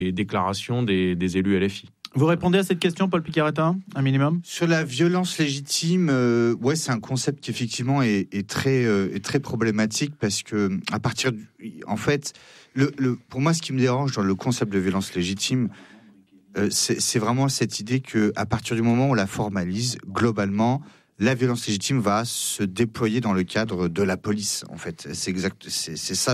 les déclarations des élus LFI. Vous répondez à cette question, Paul Picaretta, un minimum ? Sur la violence légitime, ouais, c'est un concept qui effectivement est très problématique parce que à partir en fait, pour moi, ce qui me dérange dans le concept de violence légitime, c'est vraiment cette idée que à partir du moment où on la formalise, globalement, la violence légitime va se déployer dans le cadre de la police. En fait, c'est ça